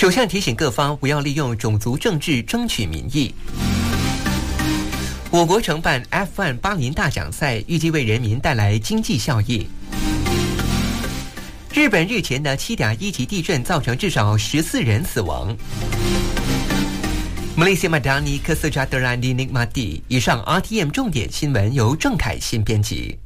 首相提醒各方不要利用种族政治争取民意。我国承办 F1 巴林大奖赛，预计为人民带来经济效益。日本日前的7.1级地震造成至少14人死亡。Malaysia Madani Kesejahteraan di Nikmati。以上 RTM 重点新闻由郑凯欣编辑。